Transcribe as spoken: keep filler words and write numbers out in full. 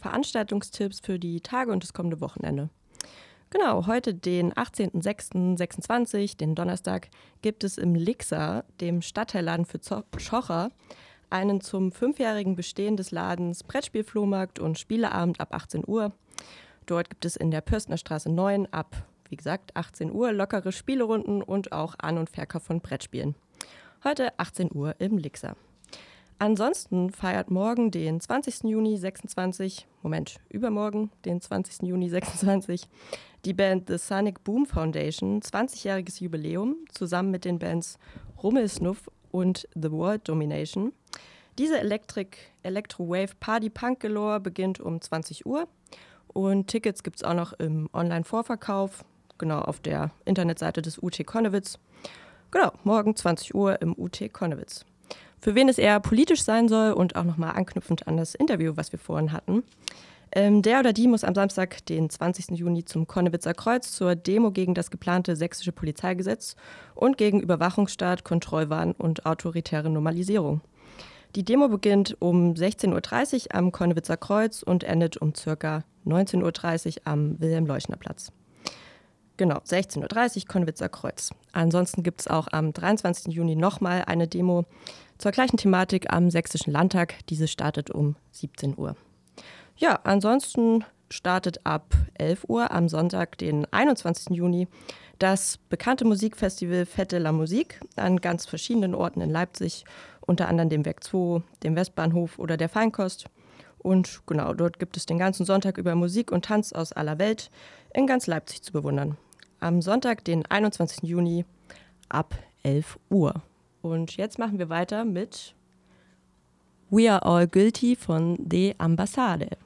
Veranstaltungstipps für die Tage und das kommende Wochenende. Genau, heute den achtzehnten sechsten sechsundzwanzig, den Donnerstag, gibt es im Lixer, dem Stadtteilladen für Zo- Schocher, einen zum fünfjährigen Bestehen des Ladens Brettspielflohmarkt und Spieleabend ab achtzehn Uhr. Dort gibt es in der Pürstner Straße neun ab, wie gesagt, achtzehn Uhr lockere Spielerunden und auch An- und Verkauf von Brettspielen. Heute achtzehn Uhr im Lixer. Ansonsten feiert morgen, den zwanzigsten Juni sechsundzwanzig, Moment, übermorgen, den zwanzigsten Juni sechsundzwanzig, die Band The Sonic Boom Foundation zwanzigjähriges Jubiläum zusammen mit den Bands Rummelsnuff und The World Domination. Diese Electric Electro Wave Party Punk Galore beginnt um zwanzig Uhr und Tickets gibt es auch noch im Online-Vorverkauf, genau auf der Internetseite des U T Connewitz. Genau, morgen zwanzig Uhr im U T Connewitz. Für wen es eher politisch sein soll und auch nochmal anknüpfend an das Interview, was wir vorhin hatten. Ähm, der oder die muss am Samstag, den zwanzigsten Juni, zum Konnewitzer Kreuz zur Demo gegen das geplante sächsische Polizeigesetz und gegen Überwachungsstaat, Kontrollwahn und autoritäre Normalisierung. Die Demo beginnt um sechzehn Uhr dreißig am Konnewitzer Kreuz und endet um ca. neunzehn Uhr dreißig am Wilhelm-Leuschner-Platz. Genau, sechzehn Uhr dreißig, Konnewitzer Kreuz. Ansonsten gibt es auch am dreiundzwanzigsten Juni nochmal eine Demo zur gleichen Thematik am Sächsischen Landtag. Diese startet um siebzehn Uhr. Ja, ansonsten startet ab elf Uhr am Sonntag, den einundzwanzigsten Juni, das bekannte Musikfestival Fête de la Musique an ganz verschiedenen Orten in Leipzig, unter anderem dem Werk zwei, dem Westbahnhof oder der Feinkost. Und genau, dort gibt es den ganzen Sonntag über Musik und Tanz aus aller Welt in ganz Leipzig zu bewundern. Am Sonntag, den einundzwanzigsten Juni, ab elf Uhr. Und jetzt machen wir weiter mit We Are All Guilty von The Ambassade.